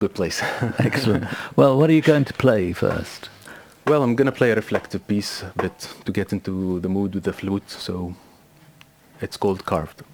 good place. Excellent. Well, what are you going to play first? Well, I'm gonna play a reflective piece a bit to get into the mood with the flute, so it's called Carved.